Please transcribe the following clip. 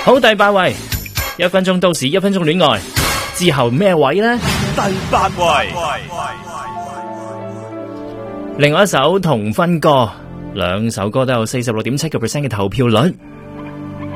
好，第8位，1分鐘到時1分鐘戀愛之後咩位呢？ 第8位， 另外一首同分歌，兩首歌都有46.7% 嘅投票率。